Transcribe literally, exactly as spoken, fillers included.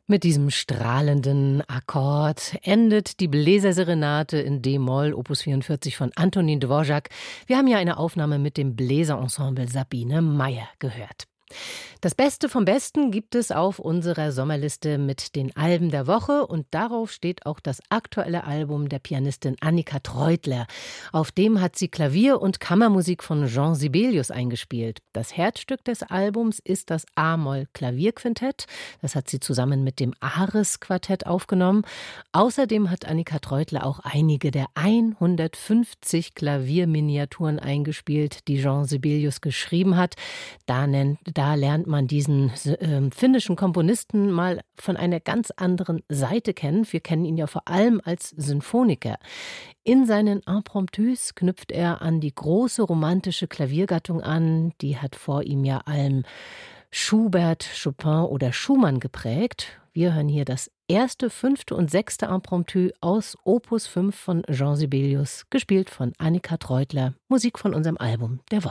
Mit diesem strahlenden Akkord endet die Bläserserenade in D-Moll, Opus vierundvierzig von Antonin Dvorak. Wir haben ja eine Aufnahme mit dem Bläserensemble Sabine Meyer gehört. Das Beste vom Besten gibt es auf unserer Sommerliste mit den Alben der Woche und darauf steht auch das aktuelle Album der Pianistin Annika Treutler. Auf dem hat sie Klavier- und Kammermusik von Jean Sibelius eingespielt. Das Herzstück des Albums ist das A-Moll-Klavierquintett. Das hat sie zusammen mit dem Ares-Quartett aufgenommen. Außerdem hat Annika Treutler auch einige der hundertfünfzig Klavierminiaturen eingespielt, die Jean Sibelius geschrieben hat. Da nennt Da lernt man diesen äh, finnischen Komponisten mal von einer ganz anderen Seite kennen. Wir kennen ihn ja vor allem als Sinfoniker. In seinen Impromptus knüpft er an die große romantische Klaviergattung an. Die hat vor ihm ja allem Schubert, Chopin oder Schumann geprägt. Wir hören hier das erste, fünfte und sechste Impromptu aus Opus fünf von Jean Sibelius, gespielt von Annika Treutler. Musik von unserem Album der Woche.